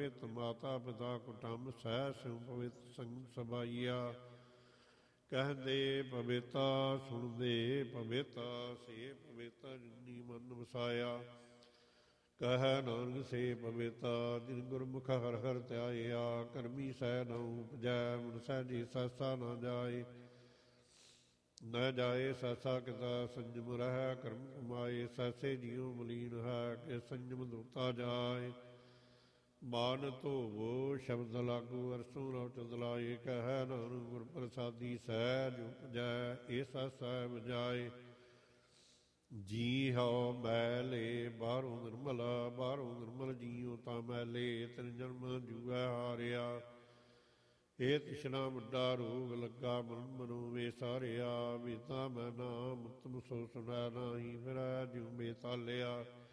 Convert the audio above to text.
ਪਵਿੱਤ ਮਾਤਾ ਪਿਤਾ ਕੁਟੰਬ ਸਹਿ ਸਿਉ ਪਵਿੱਤ ਸੰਗ ਸਭਾਈਆ। ਕਹਿੰਦੇ ਪਵਿੱਤਾ ਸੁਣਦੇ ਪਵਿੱਤਾ ਸੇ ਪਵਿੱਤਾ ਜਿਨੀ ਮਨ ਵਸਾਇਆ। ਕਹਿ ਨਾਨਕ ਸੇ ਪਵਿੱਤਾ ਜਿਨ ਗੁਰਮੁਖ ਹਰ ਹਰ ਧਿਆਇਆ। ਕਰਮੀ ਸਹਿ ਨ ਉਪਜੈ ਮਨ ਸਹਿਜੀ ਸਹਿਸਾ ਨਾ ਜਾਏ। ਨ ਜਾਏ ਸਹਿਸਾ ਕਿਤਾ ਸੰਜਮ ਰਹਿ ਕਰਮ ਕਮਾਏ। ਸਹਿਸੇ ਜਿਉ ਮਲੀਨ ਹੈ ਕਿ ਸੰਜਮ ਦੂਤਾ ਜਾਏ। ਮਾਨ ਧੋਵੋ ਸ਼ਬਦ ਲਾਗੂ ਅਰਸੋਂ ਨਾ ਚੰਦਲਾਏ। ਕਹਿ ਨਾਨਕ ਗੁਰ ਪ੍ਰਸਾਦੀ ਸਹਿਜ ਉਪਜੈ ਇਹ ਸਹਿ ਬਜਾਏ। ਜੀ ਹਉ ਮੈਲੇ ਬਾਹਰੋਂ ਨਿਰਮਲ ਬਾਹਰੋਂ ਨਿਰਮਲ ਜੀਉ ਤਾਂ ਮੈਲੇ। ਤਿਨ ਜਨਮ ਜੂਐ ਹਾਰਿਆ ਇਹ ਤ੍ਰਿਸ਼ਨਾ ਵੱਡਾ ਰੋਗ ਲੱਗਾ। ਮਨ ਮਨੋ ਵੇ ਸਾਰਿਆ ਵੇਦਾਂ ਮੈਂ ਨਾਮ ਉਤਮ ਸੋ ਸੁਣੈ ਨਾਹੀ ਫਿਰੈ ਜਿਉ ਬੇਤਾਲਿਆ।